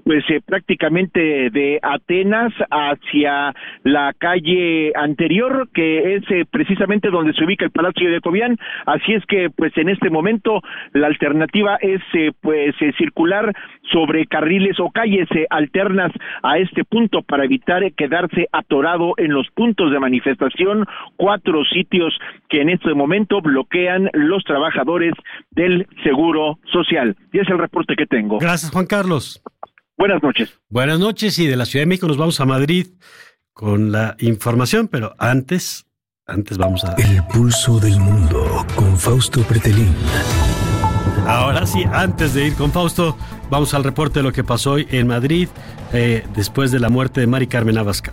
pues eh, prácticamente de Atenas hacia la calle anterior, que es eh, precisamente donde se ubica el Palacio de Cobián. Así es que pues en este momento la alternativa es eh, pues eh, circular sobre carriles o calles eh, alternas a este punto para evitar eh, quedarse atorado en los puntos de manifestación, cuatro sitios que en este momento bloquean los trabajadores del Seguro Social. Y es el reporte que tengo. Gracias, Juan Carlos. Buenas noches. Buenas noches, y de la Ciudad de México nos vamos a Madrid con la información, pero antes, antes vamos a... El pulso del mundo con Fausto Pretelín. Ahora sí, antes de ir con Fausto, vamos al reporte de lo que pasó hoy en Madrid eh, después de la muerte de Mari Carmen Abascal.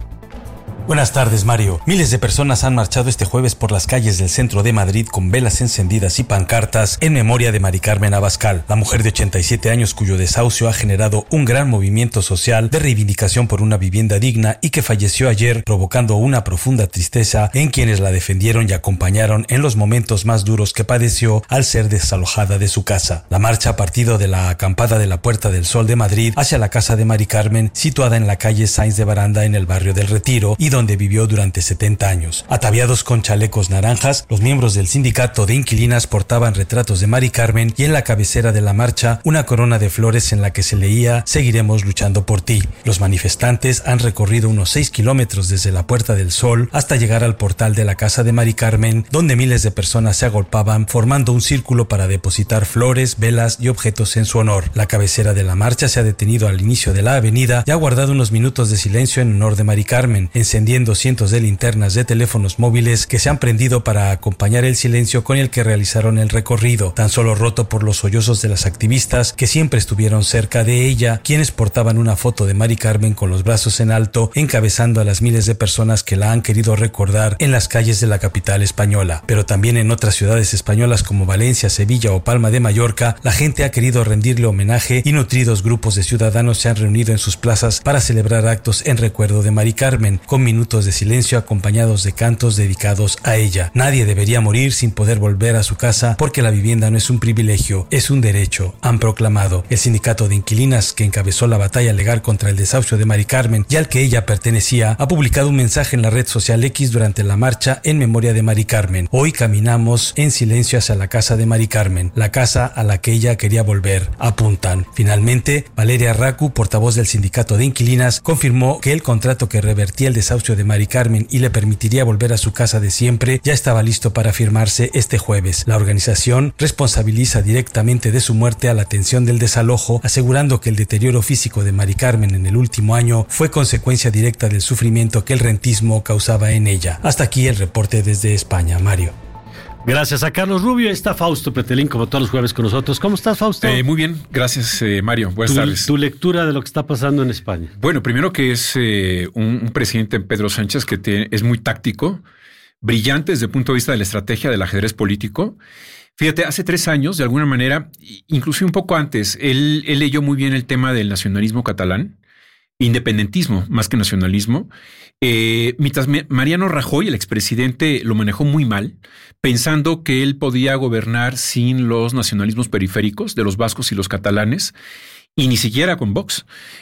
Buenas tardes, Mario. Miles de personas han marchado este jueves por las calles del centro de Madrid con velas encendidas y pancartas en memoria de Mari Carmen Abascal, la mujer de ochenta y siete años cuyo desahucio ha generado un gran movimiento social de reivindicación por una vivienda digna y que falleció ayer, provocando una profunda tristeza en quienes la defendieron y acompañaron en los momentos más duros que padeció al ser desalojada de su casa. La marcha ha partido de la acampada de la Puerta del Sol de Madrid hacia la casa de Mari Carmen, situada en la calle Sáenz de Baranda en el barrio del Retiro y donde vivió durante setenta años. Ataviados con chalecos naranjas, los miembros del sindicato de inquilinas portaban retratos de Mari Carmen y en la cabecera de la marcha una corona de flores en la que se leía "Seguiremos luchando por ti". Los manifestantes han recorrido unos seis kilómetros desde la Puerta del Sol hasta llegar al portal de la casa de Mari Carmen, donde miles de personas se agolpaban formando un círculo para depositar flores, velas y objetos en su honor. La cabecera de la marcha se ha detenido al inicio de la avenida y ha guardado unos minutos de silencio en honor de Mari Carmen, encendiendo cientos de linternas de teléfonos móviles que se han prendido para acompañar el silencio con el que realizaron el recorrido, tan solo roto por los sollozos de las activistas que siempre estuvieron cerca de ella, quienes portaban una foto de Mari Carmen con los brazos en alto, encabezando a las miles de personas que la han querido recordar en las calles de la capital española. Pero también en otras ciudades españolas como Valencia, Sevilla o Palma de Mallorca, la gente ha querido rendirle homenaje y nutridos grupos de ciudadanos se han reunido en sus plazas para celebrar actos en recuerdo de Mari Carmen, con minutos de silencio acompañados de cantos dedicados a ella. Nadie debería morir sin poder volver a su casa porque la vivienda no es un privilegio, es un derecho, han proclamado. El sindicato de inquilinas que encabezó la batalla legal contra el desahucio de Mari Carmen y al que ella pertenecía ha publicado un mensaje en la red social X durante la marcha en memoria de Mari Carmen. Hoy caminamos en silencio hacia la casa de Mari Carmen, la casa a la que ella quería volver, apuntan. Finalmente, Valeria Racu, portavoz del sindicato de inquilinas, confirmó que el contrato que revertía el desahucio de Mari Carmen y le permitiría volver a su casa de siempre ya estaba listo para firmarse este jueves. La organización responsabiliza directamente de su muerte a la atención del desalojo, asegurando que el deterioro físico de Mari Carmen en el último año fue consecuencia directa del sufrimiento que el rentismo causaba en ella. Hasta aquí el reporte desde España, Mario. Gracias a Carlos Rubio. Está Fausto Pretelín como todos los jueves con nosotros. ¿Cómo estás, Fausto? Eh, muy bien, gracias, eh, Mario. Buenas tu, tardes. Tu lectura de lo que está pasando en España. Bueno, primero que es eh, un, un presidente, Pedro Sánchez, que te, es muy táctico, brillante desde el punto de vista de la estrategia del ajedrez político. Fíjate, hace tres años, de alguna manera, incluso un poco antes, él, él leyó muy bien el tema del nacionalismo catalán, independentismo más que nacionalismo. Eh, mientras Mariano Rajoy, el expresidente, lo manejó muy mal, pensando que él podía gobernar sin los nacionalismos periféricos de los vascos y los catalanes, y ni siquiera con Vox.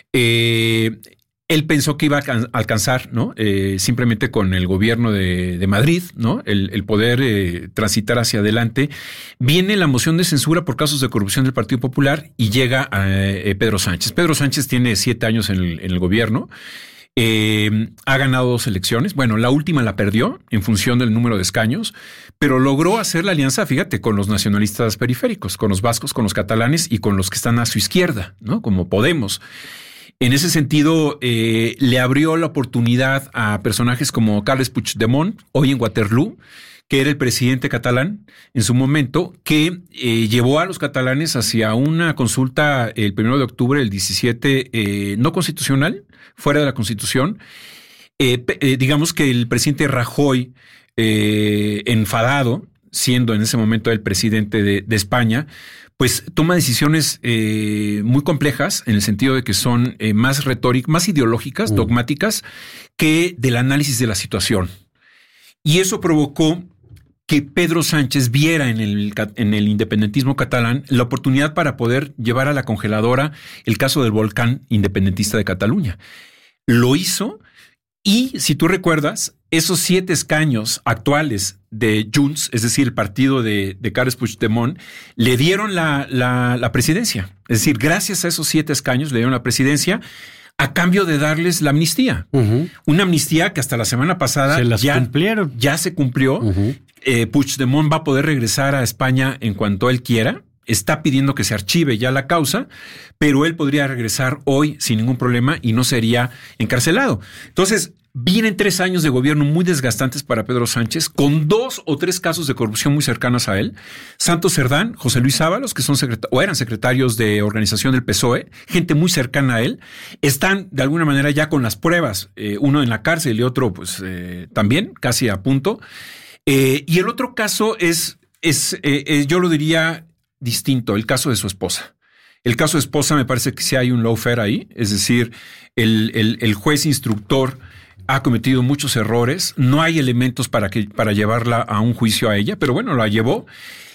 Eh, Él pensó que iba a alcanzar, ¿no? Eh, simplemente con el gobierno de, de Madrid, ¿no? El, el poder eh, transitar hacia adelante. Viene la moción de censura por casos de corrupción del Partido Popular y llega a eh, Pedro Sánchez. Pedro Sánchez tiene siete años en el, en el gobierno. Eh, ha ganado dos elecciones. Bueno, la última la perdió en función del número de escaños, pero logró hacer la alianza, fíjate, con los nacionalistas periféricos, con los vascos, con los catalanes y con los que están a su izquierda, ¿no? Como Podemos. En ese sentido, eh, le abrió la oportunidad a personajes como Carles Puigdemont, hoy en Waterloo, que era el presidente catalán en su momento, que eh, llevó a los catalanes hacia una consulta el primero de octubre del diecisiete, eh, no constitucional, fuera de la Constitución. Eh, eh, digamos que el presidente Rajoy, eh, enfadado, siendo en ese momento el presidente de, de España, pues toma decisiones eh, muy complejas en el sentido de que son eh, más retóricas, más ideológicas, uh. dogmáticas, que del análisis de la situación. Y eso provocó que Pedro Sánchez viera en el, en el independentismo catalán la oportunidad para poder llevar a la congeladora el caso del volcán independentista de Cataluña. Lo hizo y, si tú recuerdas, esos siete escaños actuales de Junts, es decir, el partido de, de Carles Puigdemont, le dieron la, la, la presidencia. Es decir, gracias a esos siete escaños le dieron la presidencia a cambio de darles la amnistía. Uh-huh. Una amnistía que hasta la semana pasada se las ya, cumplieron. ya se cumplió. Uh-huh. Eh, Puigdemont va a poder regresar a España en cuanto él quiera. Está pidiendo que se archive ya la causa, pero él podría regresar hoy sin ningún problema y no sería encarcelado. Entonces, vienen tres años de gobierno muy desgastantes para Pedro Sánchez, con dos o tres casos de corrupción muy cercanos a él. Santos Cerdán, José Luis Ábalos, que son secret- o eran secretarios de organización del P S O E, gente muy cercana a él, están de alguna manera ya con las pruebas, eh, uno en la cárcel y otro pues eh, también, casi a punto. Eh, y el otro caso es, es eh, eh, yo lo diría distinto, el caso de su esposa. El caso de esposa me parece que sí hay un lawfare ahí, es decir, el, el, el juez instructor ha cometido muchos errores, no hay elementos para, que, para llevarla a un juicio a ella, pero bueno, la llevó.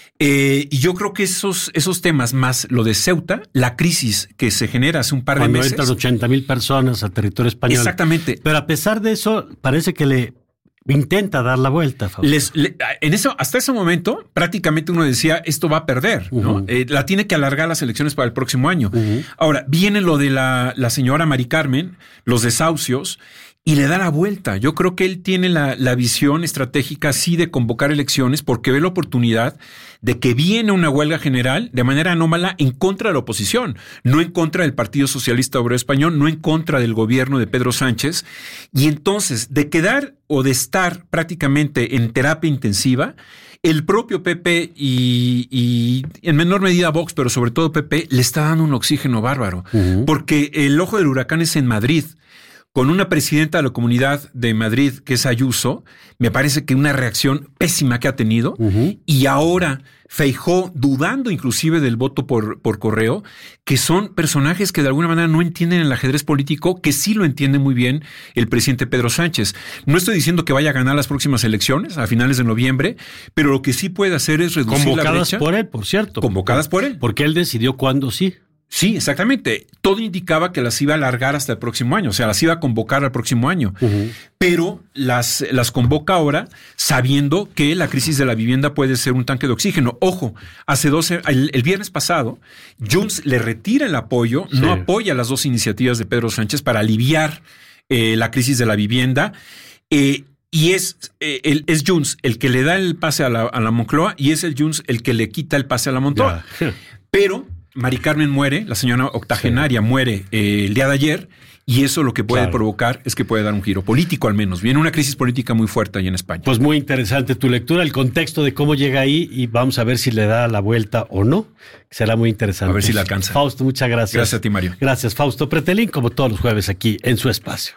Eh, y yo creo que esos, esos temas, más lo de Ceuta, la crisis que se genera hace un par de Cuando meses. entran ochenta mil personas a territorio español. Exactamente. Pero a pesar de eso, parece que le intenta dar la vuelta, Fausto. Les, le, en eso, hasta ese momento, prácticamente uno decía, esto va a perder, uh-huh. ¿no? Eh, la tiene que alargar las elecciones para el próximo año. Uh-huh. Ahora, viene lo de la, la señora Mari Carmen, los desahucios, y le da la vuelta. Yo creo que él tiene la, la visión estratégica, sí, de convocar elecciones, porque ve la oportunidad de que viene una huelga general de manera anómala en contra de la oposición, no en contra del Partido Socialista Obrero Español, no en contra del gobierno de Pedro Sánchez. Y entonces, de quedar o de estar prácticamente en terapia intensiva, el propio P P y, y en menor medida Vox, pero sobre todo P P, le está dando un oxígeno bárbaro, uh-huh. porque el ojo del huracán es en Madrid. Con una presidenta de la Comunidad de Madrid, que es Ayuso, me parece que una reacción pésima que ha tenido, uh-huh. y ahora Feijóo dudando inclusive del voto por, por correo, que son personajes que de alguna manera no entienden el ajedrez político, que sí lo entiende muy bien el presidente Pedro Sánchez. No estoy diciendo que vaya a ganar las próximas elecciones a finales de noviembre, pero lo que sí puede hacer es reducir la brecha. Convocadas por él, por cierto. Convocadas por él. Porque él decidió cuándo sí. Sí, exactamente. Todo indicaba que las iba a alargar hasta el próximo año, o sea, las iba a convocar al próximo año. Uh-huh. Pero las, las convoca ahora sabiendo que la crisis de la vivienda puede ser un tanque de oxígeno. Ojo, hace doce, el, el viernes pasado, Junts le retira el apoyo, sí. no apoya las dos iniciativas de Pedro Sánchez para aliviar eh, la crisis de la vivienda. Eh, Y es, eh, el, es Junts el que le da el pase a la, a la Moncloa y es el Junts el que le quita el pase a la Moncloa. Yeah. Pero Mari Carmen muere, la señora octogenaria sí. muere eh, el día de ayer, y eso lo que puede claro. provocar es que puede dar un giro político al menos. Viene una crisis política muy fuerte ahí en España. Pues muy interesante tu lectura, el contexto de cómo llega ahí, y vamos a ver si le da la vuelta o no. Será muy interesante. A ver si la alcanza. Fausto, muchas gracias. Gracias a ti, Mario. Gracias, Fausto Pretelín, como todos los jueves aquí en su espacio.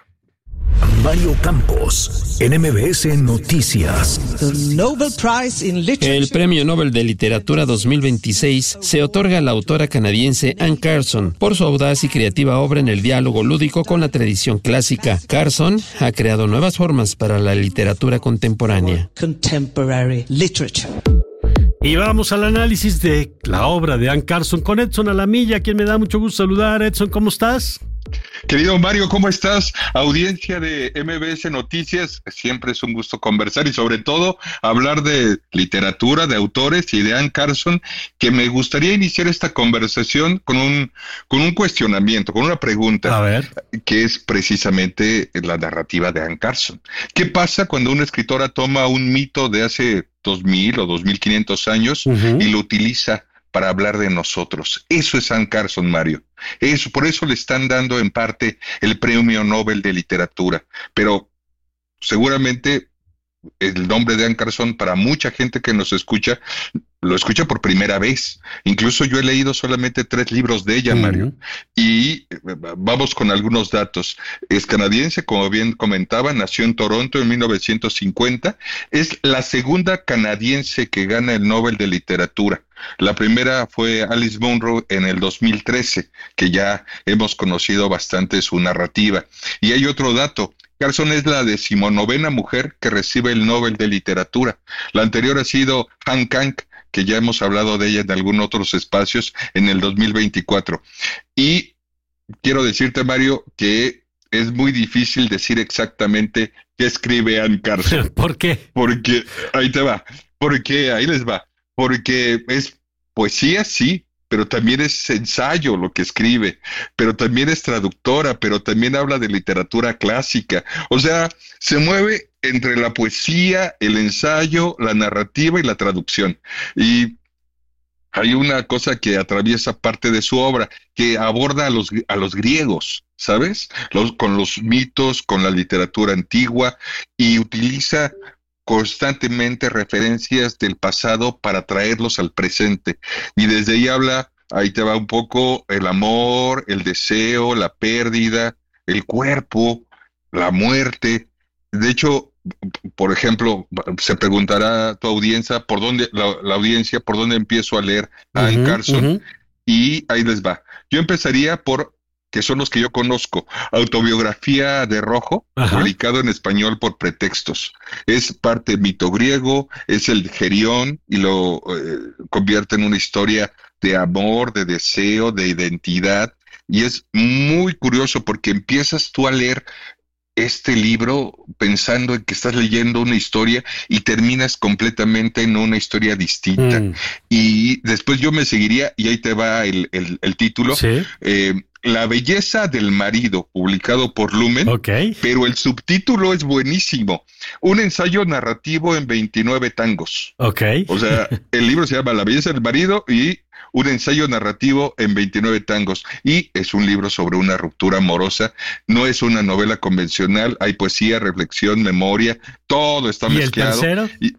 Mario Campos, en M B S Noticias. El Premio Nobel de Literatura dos mil veintiséis se otorga a la autora canadiense Anne Carson por su audaz y creativa obra en el diálogo lúdico con la tradición clásica. Carson ha creado nuevas formas para la literatura contemporánea. Y vamos al análisis de la obra de Anne Carson con Edson Alamilla, a quien me da mucho gusto saludar. Edson, ¿cómo estás? Querido Mario, ¿cómo estás? Audiencia de M B S Noticias, siempre es un gusto conversar y sobre todo hablar de literatura, de autores y de Anne Carson, que me gustaría iniciar esta conversación con un, con un cuestionamiento, con una pregunta. A ver. Que es precisamente la narrativa de Anne Carson. ¿Qué pasa cuando una escritora toma un mito de hace dos mil o dos mil quinientos años uh-huh. y lo utiliza para hablar de nosotros? Eso es Anne Carson, Mario. Eso, por eso le están dando en parte el Premio Nobel de Literatura. Pero seguramente el nombre de Anne Carson, para mucha gente que nos escucha, lo escucha por primera vez. Incluso yo he leído solamente tres libros de ella, uh-huh. Mario. Y vamos con algunos datos. Es canadiense, como bien comentaba, nació en Toronto en mil novecientos cincuenta. Es la segunda canadiense que gana el Nobel de Literatura. La primera fue Alice Munro en el dos mil trece, que ya hemos conocido bastante su narrativa. Y hay otro dato. Carson es la decimonovena mujer que recibe el Nobel de Literatura. La anterior ha sido Han Kang, que ya hemos hablado de ella en algunos otros espacios, en el dos mil veinticuatro. Y quiero decirte, Mario, que es muy difícil decir exactamente qué escribe Anne Carson. ¿Por qué? Porque, ahí te va, porque, ahí les va, porque es poesía, sí, pero también es ensayo lo que escribe, pero también es traductora, pero también habla de literatura clásica. O sea, se mueve entre la poesía, el ensayo, la narrativa y la traducción. Y hay una cosa que atraviesa parte de su obra, que aborda a los, a los griegos, ¿sabes? Los, con los mitos, con la literatura antigua, y utiliza constantemente referencias del pasado para traerlos al presente. Y desde ahí habla, ahí te va un poco, el amor, el deseo, la pérdida, el cuerpo, la muerte. De hecho, por ejemplo, se preguntará tu audiencia por dónde, la, la audiencia, por dónde empiezo a leer a Anne uh-huh, Carson, uh-huh. Y ahí les va. Yo empezaría por, que son los que yo conozco, Autobiografía de Rojo, uh-huh. Publicado en español por Pretextos. Es parte mito griego, es el Gerión, y lo eh, convierte en una historia de amor, de deseo, de identidad, y es muy curioso porque empiezas tú a leer este libro pensando en que estás leyendo una historia y terminas completamente en una historia distinta. Mm. Y después yo me seguiría, y ahí te va el, el, el título, ¿sí? eh, La belleza del marido, publicado por Lumen, okay. Pero el subtítulo es buenísimo. Un ensayo narrativo en veintinueve tangos. Okay. O sea, el libro se llama La belleza del marido y un ensayo narrativo en veintinueve tangos. Y es un libro sobre una ruptura amorosa. No es una novela convencional. Hay poesía, reflexión, memoria. Todo está ¿Y mezclado. ¿Y el tercero? Y,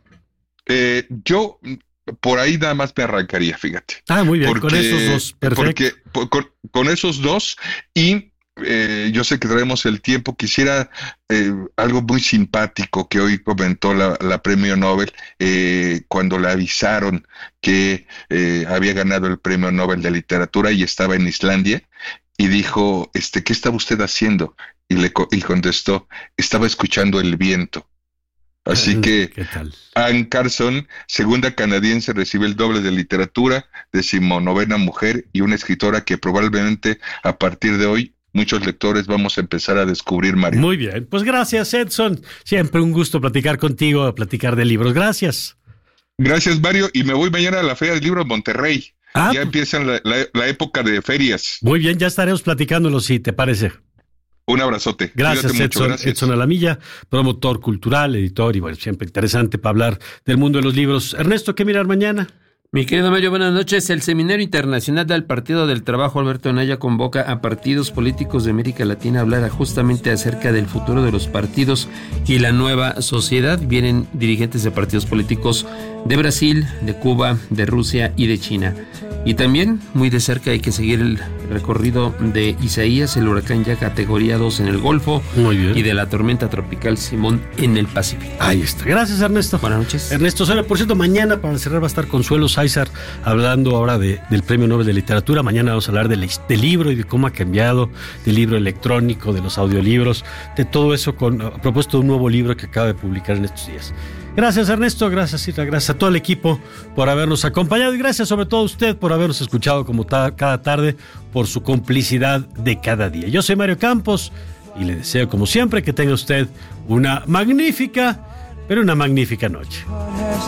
eh, yo... por ahí nada más me arrancaría, fíjate. Ah, muy bien, porque, con esos dos, perfecto. Porque, por, con, con esos dos, y eh, yo sé que traemos el tiempo, quisiera eh, algo muy simpático que hoy comentó la, la premio Nobel, eh, cuando le avisaron que eh, había ganado el premio Nobel de Literatura y estaba en Islandia, y dijo, este, ¿qué estaba usted haciendo? Y le y contestó, estaba escuchando el viento. Así que Anne Carson, segunda canadiense, recibe el doble de literatura, decimonovena mujer y una escritora que probablemente a partir de hoy muchos lectores vamos a empezar a descubrir, Mario. Muy bien, pues gracias, Edson. Siempre un gusto platicar contigo, platicar de libros. Gracias. Gracias, Mario. Y me voy mañana a la Feria del Libro en Monterrey. Ah, ya empieza la, la, la época de ferias. Muy bien, ya estaremos platicándolo, si te parece. Un abrazote. Gracias, mucho, Edson, gracias. Edson Alamilla, promotor cultural, editor, y bueno, siempre interesante para hablar del mundo de los libros. Ernesto, ¿qué mirar mañana? Mi querido Mario, buenas noches. El Seminario Internacional del Partido del Trabajo Alberto Anaya convoca a partidos políticos de América Latina a hablar justamente acerca del futuro de los partidos y la nueva sociedad. Vienen dirigentes de partidos políticos de Brasil, de Cuba, de Rusia y de China. Y también, muy de cerca, hay que seguir el recorrido de Isaías, el huracán ya categoría dos en el Golfo. Muy bien. Y de la tormenta tropical Simón en el Pacífico. Ahí está. Gracias, Ernesto. Buenas noches. Ernesto Sera, por cierto, mañana para cerrar va a estar Consuelo Sáizar hablando ahora de, del Premio Nobel de Literatura. Mañana vamos a hablar del, del libro y de cómo ha cambiado, del libro electrónico, de los audiolibros, de todo eso con, a propósito de un nuevo libro que acaba de publicar en estos días. Gracias, Ernesto, gracias, Ira, gracias a todo el equipo por habernos acompañado y gracias sobre todo a usted por habernos escuchado como ta- cada tarde, por su complicidad de cada día. Yo soy Mario Campos y le deseo como siempre que tenga usted una magnífica, pero una magnífica noche.